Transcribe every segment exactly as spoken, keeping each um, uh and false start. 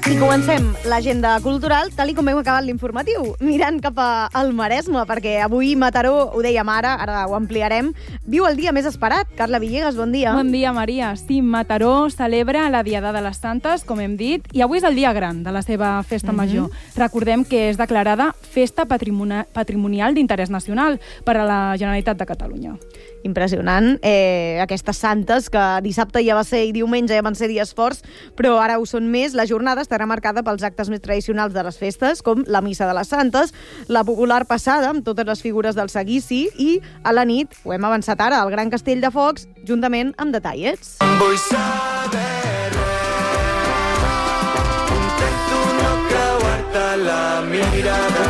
I comencem l'agenda cultural tal i com hem acabat l'informatiu, mirant cap al Maresme, perquè avui Mataró, ho dèiem ara, ara ho ampliarem, viu el dia més esperat. Carla Villegas, bon dia. Bon dia, Maria. Sí, Mataró celebra la Diada de les Santes, com hem dit, i avui és el dia gran de la seva festa mm-hmm. major. Recordem que és declarada Festa Patrimoni- Patrimonial d'Interès Nacional per a la Generalitat de Catalunya. Impressionant. Eh, aquestes santes, que dissabte ja va ser i diumenge ja van ser dies forts, però ara ho són més. La jornada estarà marcada pels actes més tradicionals de les festes, com la Missa de les Santes, la popular passada, amb totes les figures del seguici, i a la nit, ho hem avançat ara, el Gran Castell de Focs, juntament amb Detallets. Vull saber intento no creuar-te la mirada.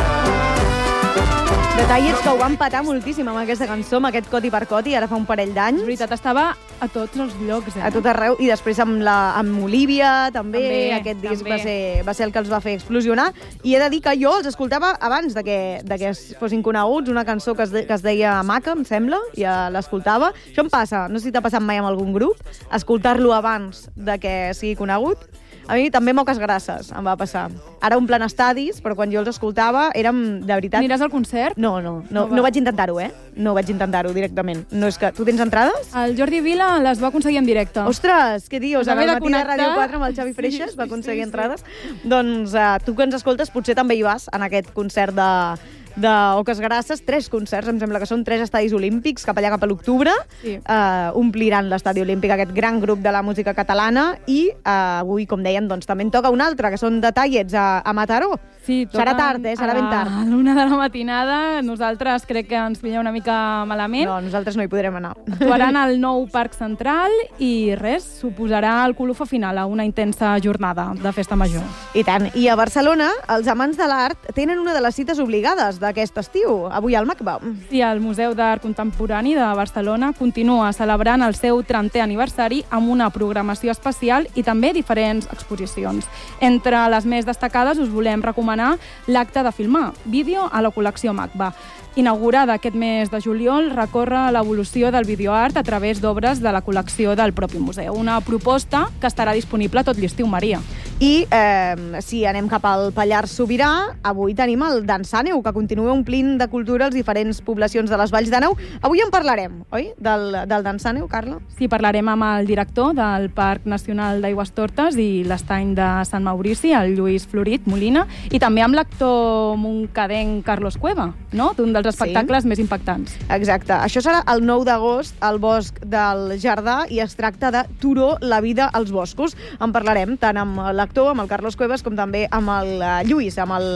Detallets que ho van patar moltíssim amb aquesta cançó, amb aquest coti per coti, ara fa un parell d'anys. És veritat, estava a tots els llocs, eh? A tot arreu, i després amb, la, amb Olivia, també, També, aquest disc també. va ser, va ser el que els va fer explosionar, i he de dir que jo els escoltava abans de que, de que es fossin coneguts, una cançó que es, de, que es deia Maca, em sembla, ja l'escoltava. Això em passa, no sé si t'ha passat mai amb algun grup, escoltar-lo abans de que sigui conegut. A mi també Moques Grasses em va passar. Ara omplen estadis, però quan jo els escoltava érem, de veritat... Aniràs al concert? No, no, no, No va. no vaig intentar-ho, eh? No vaig intentar-ho directament. No és que... Tu tens entrades? El Jordi Vila les va aconseguir en directe. Ostres, què dius? Us En el havia de matí de connectar. Ràdio quatre amb el Xavi Freixas Sí, va sí, aconseguir sí, sí. entrades. Doncs uh, tu que ens escoltes potser també hi vas en aquest concert de d'Oques Grasses, tres concerts, em sembla que són tres estadis olímpics, cap allà cap a l'octubre, Sí. uh, ompliran l'estadi olímpic, aquest gran grup de la música catalana, i uh, avui, com dèiem, doncs, també en toca un altre, que són Detallets a, a Mataró. Sí, Serà toquen tard, eh? Serà ben tard. A l'una de la matinada. Nosaltres crec que ens pilla una mica malament. No, nosaltres no hi podrem anar. Actuaran al nou Parc Central i res, suposarà el colofó final a una intensa jornada de festa major. I tant. I a Barcelona, els amants de l'art tenen una de les cites obligades d'aquest estiu, avui al MACBA. Sí, el Museu d'Art Contemporani de Barcelona continua celebrant el seu trentè aniversari amb una programació especial i també diferents exposicions. Entre les més destacades us volem recomanar l'acte de filmar, vídeo a la col·lecció MACBA. Inaugurada aquest mes de juliol, recorre l'evolució del videoart a través d'obres de la col·lecció del propi museu. Una proposta que estarà disponible tot l'estiu, Maria. I eh, si anem cap al Pallars Sobirà, avui tenim el Dansàneu, que continua omplint de cultura les diferents poblacions de les Valls d'Àneu. Avui en parlarem, oi? Del, del Dansàneu, Carla? Sí, parlarem amb el director del Parc Nacional d'Aigüestortes i l'Estany de Sant Maurici, el Lluís Florit Molina, i també amb l'actor moncadenc Carlos Cueva, no? D'un dels espectacles sí. més impactants. Exacte. Això serà el nou d'agost al Bosc del Jardà i es tracta de Turó, la vida als boscos. En parlarem tant amb l'actor, amb el Carlos Cuevas, com també amb el uh, Lluís, amb el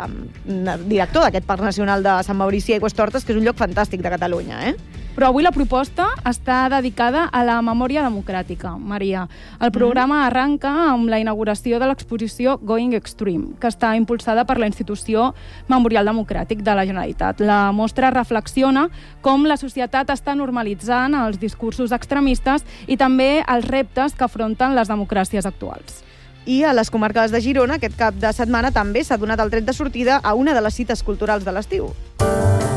uh, director d'aquest Parc Nacional de Sant Maurici i Aigüestortes, que és un lloc fantàstic de Catalunya, eh? Però avui la proposta està dedicada a la memòria democràtica, Maria. El programa mm. arranca amb la inauguració de l'exposició Going Extreme, que està impulsada per la institució Memorial Democràtic de la Generalitat. La mostra reflexiona com la societat està normalitzant els discursos extremistes i també els reptes que afronten les democràcies actuals. I a les comarques de Girona, aquest cap de setmana també s'ha donat el tret de sortida a una de les cites culturals de l'estiu.